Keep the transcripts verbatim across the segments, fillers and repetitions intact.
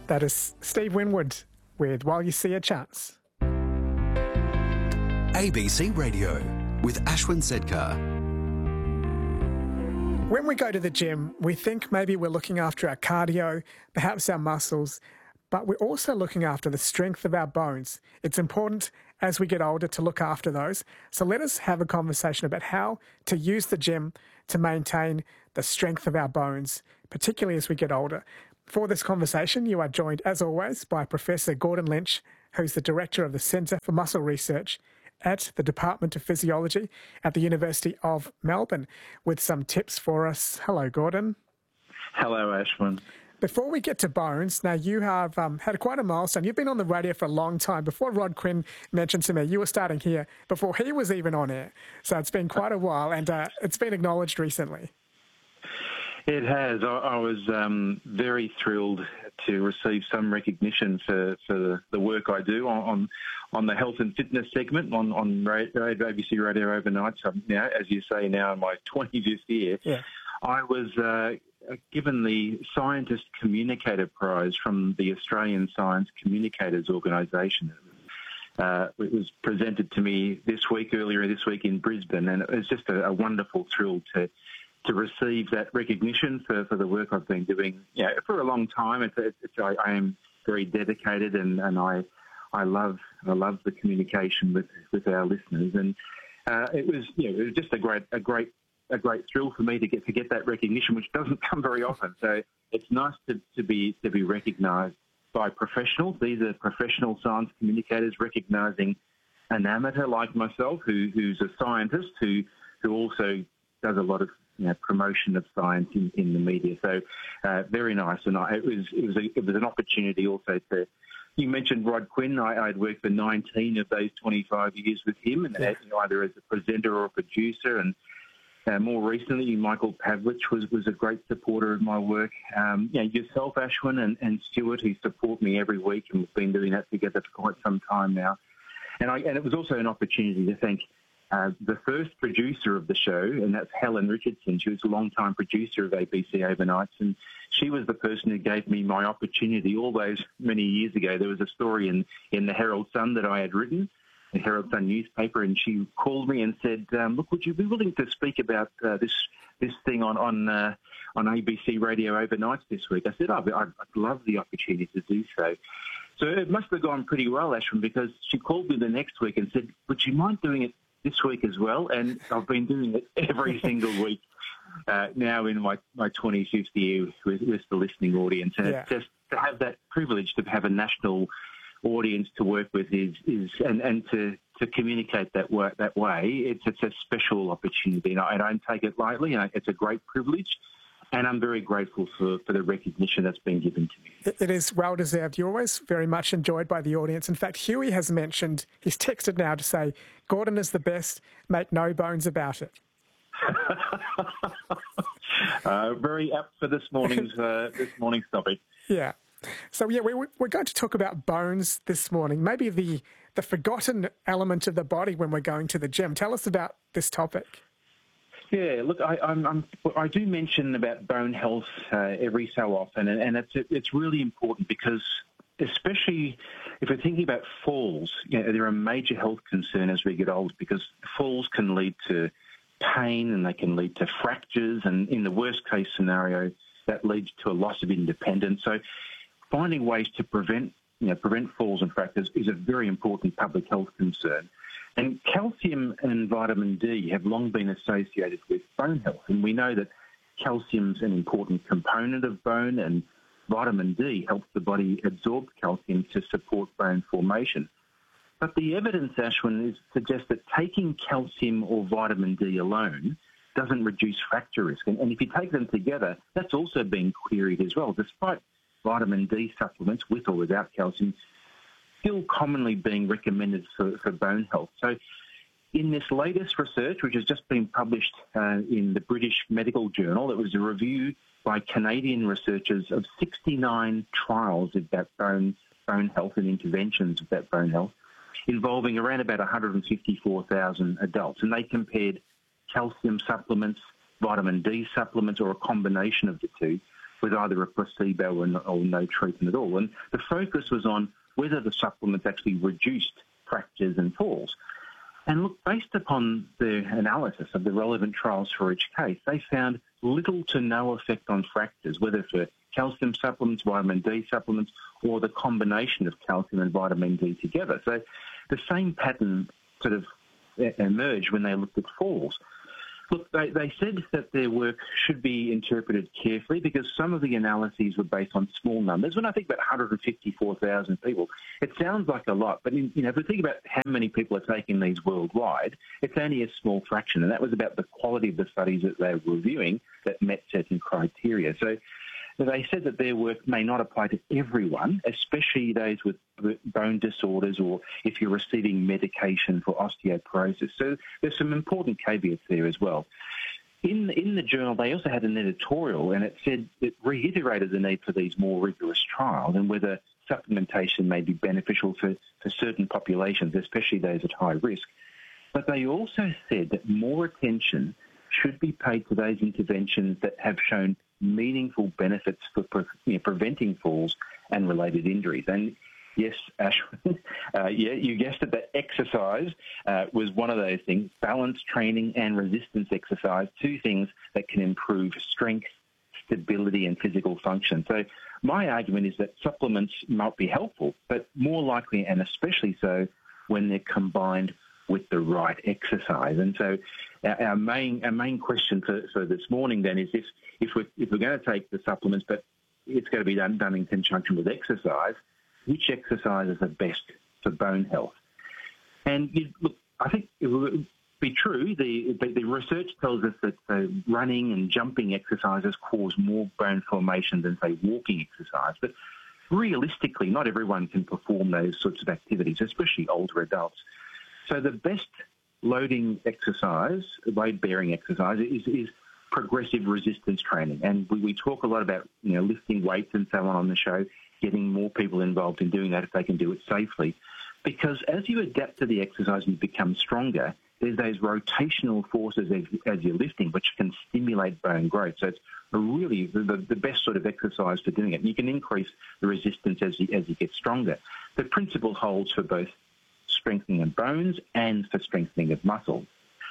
That is Steve Winwood with While You See a Chance. A B C Radio with Ashwin Sedkar. When we go to the gym, we think maybe we're looking after our cardio, perhaps our muscles, but we're also looking after the strength of our bones. It's important as we get older to look after those. So let us have a conversation about how to use the gym to maintain the strength of our bones, particularly as we get older. For this conversation, you are joined, as always, by Professor Gordon Lynch, who's the Director of the Centre for Muscle Research at the Department of Physiology at the University of Melbourne, with some tips for us. Hello, Gordon. Hello, Ashwin. Before we get to bones, now you have um, had quite a milestone. You've been on the radio for a long time. Before Rod Quinn mentioned to me, you were starting here before he was even on air. So it's been quite a while, and uh, it's been acknowledged recently. It has. I, I was um, very thrilled to receive some recognition for, for the, the work I do on, on on the health and fitness segment on, on radio, A B C Radio Overnight. So now, as you say, now in my twenty-fifth year, yeah. I was uh, given the Scientist Communicator Prize from the Australian Science Communicators Organisation. Uh, it was presented to me this week, earlier this week in Brisbane, and it was just a, a wonderful thrill to to receive that recognition for, for the work I've been doing yeah, for a long time. It's, it's, I, I am very dedicated, and, and I I love I love the communication with, with our listeners. And uh, it was you know, it was just a great a great a great thrill for me to get to get that recognition, which doesn't come very often. So it's nice to, to be to be recognised by professionals. These are professional science communicators recognising an amateur like myself, who who's a scientist who who also does a lot of you know, promotion of science in, in the media. So uh, very nice, and I, it was it was a, it was an opportunity also to. You mentioned Rod Quinn. I, I'd worked for nineteen of those twenty-five years with him, and yeah. either as a presenter or a producer. And uh, more recently, Michael Pavlich was, was a great supporter of my work. Um, you know, yourself, Ashwin, and, and Stuart, who support me every week, and we've been doing that together for quite some time now. And I, and it was also an opportunity to thank Uh, the first producer of the show, and that's Helen Richardson. She was a long-time producer of A B C Overnights, and she was the person who gave me my opportunity all those many years ago. There was a story in, in the Herald Sun that I had written, the Herald Sun newspaper, and she called me and said, um, look, would you be willing to speak about uh, this this thing on on, uh, on A B C Radio Overnights this week? I said, oh, I'd, I'd love the opportunity to do so. So it must have gone pretty well, Ashwin, because she called me the next week and said, would you mind doing it this week as well? And I've been doing it every single week uh, now in my, my twenty-fifth year with, with the listening audience. And yeah. it's just to have that privilege to have a national audience to work with is, is and, and to, to communicate that work that way, it's, it's a special opportunity. And I, I don't take it lightly. And it's a great privilege. And I'm very grateful for, for the recognition that's been given to me. It is well-deserved. You're always very much enjoyed by the audience. In fact, Huey has mentioned, he's texted now to say, Gordon is the best, make no bones about it. uh, very apt for this morning's, uh, this morning's topic. Yeah. So, yeah, we, we're going to talk about bones this morning, maybe the, the forgotten element of the body when we're going to the gym. Tell us about this topic. Yeah, look, I, I'm, I'm, I do mention about bone health uh, every so often, and, and it's it's really important because, especially if we're thinking about falls, you know, they're a major health concern as we get older, because falls can lead to pain and they can lead to fractures, and in the worst case scenario, that leads to a loss of independence. So, finding ways to prevent you know prevent falls and fractures is a very important public health concern. And calcium and vitamin D have long been associated with bone health. And we know that calcium's an important component of bone, and vitamin D helps the body absorb calcium to support bone formation. But the evidence, Ashwin, is, suggests that taking calcium or vitamin D alone doesn't reduce fracture risk. And, and if you take them together, that's also been queried as well. Despite vitamin D supplements, with or without calcium, still commonly being recommended for, for bone health. So in this latest research, which has just been published uh, in the British Medical Journal, it was a review by Canadian researchers of sixty-nine trials of that bone, bone health and interventions of that bone health, involving around about one hundred fifty-four thousand adults. And they compared calcium supplements, vitamin D supplements, or a combination of the two, with either a placebo or no, or no treatment at all. And the focus was on whether the supplements actually reduced fractures and falls. And look, based upon the analysis of the relevant trials for each case, they found little to no effect on fractures, whether for calcium supplements, vitamin D supplements, or the combination of calcium and vitamin D together. So the same pattern sort of emerged when they looked at falls. Look, they, they said that their work should be interpreted carefully because some of the analyses were based on small numbers. When I think about one hundred fifty-four thousand people, it sounds like a lot. But, in, you know, if we think about how many people are taking these worldwide, it's only a small fraction. And that was about the quality of the studies that they were reviewing that met certain criteria. So they said that their work may not apply to everyone, especially those with bone disorders or if you're receiving medication for osteoporosis. So there's some important caveats there as well. In, in the journal, they also had an editorial, and it said it reiterated the need for these more rigorous trials and whether supplementation may be beneficial for, for certain populations, especially those at high risk. But they also said that more attention should be paid to those interventions that have shown meaningful benefits for pre- you know, preventing falls and related injuries. And yes, Ashwin, uh, yeah, you guessed it, that exercise uh, was one of those things, balance training and resistance exercise, two things that can improve strength, stability and physical function. So my argument is that supplements might be helpful, but more likely and especially so when they're combined with the right exercise. And so our, our main our main question for, for this morning then is if, if, we're, if we're going to take the supplements, but it's going to be done, done in conjunction with exercise, which exercises are best for bone health? And you, look, I think it would be true. The, the, the research tells us that uh, running and jumping exercises cause more bone formation than, say, walking exercise. But realistically, not everyone can perform those sorts of activities, especially older adults. So the best loading exercise, load-bearing exercise, is, is progressive resistance training. And we, we talk a lot about, you know, lifting weights and so on on the show, getting more people involved in doing that if they can do it safely. Because as you adapt to the exercise and you become stronger, there's those rotational forces as, as you're lifting, which can stimulate bone growth. So it's a really the, the best sort of exercise for doing it. And you can increase the resistance as you, as you get stronger. The principle holds for both strengthening of bones and for strengthening of muscle.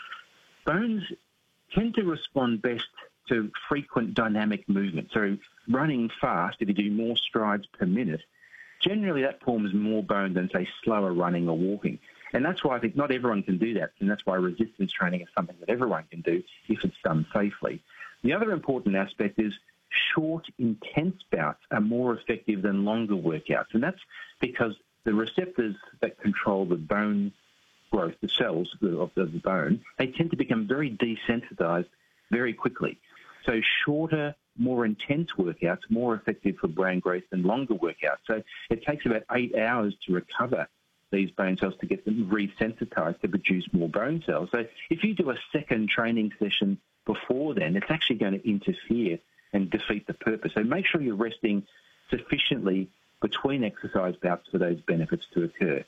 Bones tend to respond best to frequent dynamic movement. So running fast, if you do more strides per minute, generally that forms more bone than, say, slower running or walking. And that's why I think not everyone can do that, and that's why resistance training is something that everyone can do if it's done safely. The other important aspect is short, intense bouts are more effective than longer workouts, and that's because the receptors that control the bone growth, the cells of the bone, they tend to become very desensitized very quickly. So shorter, more intense workouts, more effective for brain growth than longer workouts. So it takes about eight hours to recover these bone cells to get them resensitized to produce more bone cells. So if you do a second training session before then, it's actually going to interfere and defeat the purpose. So make sure you're resting sufficiently between exercise bouts for those benefits to occur.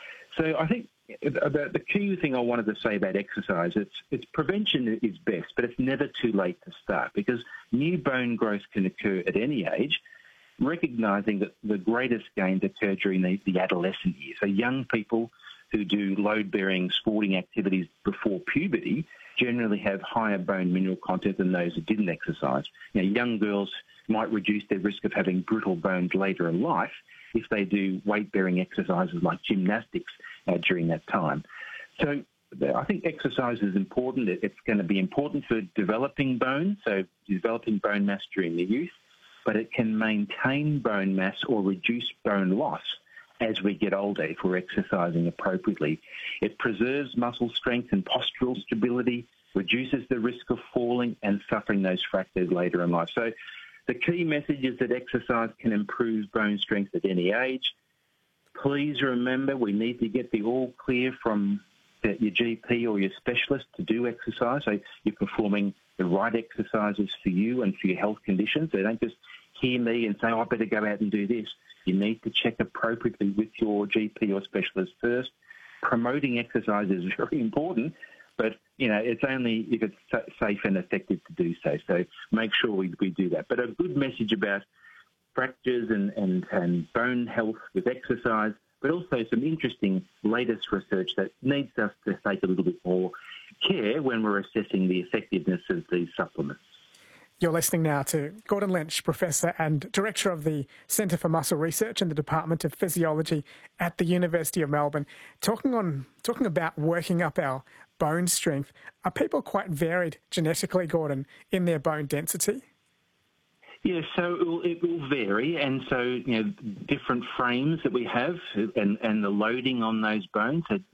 So I think about the key thing I wanted to say about exercise, it's, it's prevention is best, but it's never too late to start because new bone growth can occur at any age, recognising that the greatest gains occur during the, the adolescent years. So young people who do load-bearing sporting activities before puberty generally have higher bone mineral content than those who didn't exercise. You know, young girls might reduce their risk of having brittle bones later in life if they do weight-bearing exercises like gymnastics uh, during that time. So I think exercise is important. It's going to be important for developing bone, so developing bone mass during the youth, but it can maintain bone mass or reduce bone loss as we get older if we're exercising appropriately. It preserves muscle strength and postural stability, reduces the risk of falling and suffering those fractures later in life. So the key message is that exercise can improve bone strength at any age. Please remember we need to get the all clear from the, your G P or your specialist to do exercise. So you're performing the right exercises for you and for your health conditions. They don't just hear me and say, oh, I better go out and do this. You need to check appropriately with your G P or specialist first. Promoting exercise is very important, but you know, it's only if it's sa- safe and effective to do so. So make sure we, we do that. But a good message about fractures and, and, and bone health with exercise, but also some interesting latest research that needs us to take a little bit more care when we're assessing the effectiveness of these supplements. You're listening now to Gordon Lynch, Professor and Director of the Centre for Muscle Research in the Department of Physiology at the University of Melbourne, talking on talking about working up our bone strength. Are people quite varied genetically, Gordon, in their bone density? Yeah, so it will, it will vary, and so you know different frames that we have and, and the loading on those bones. So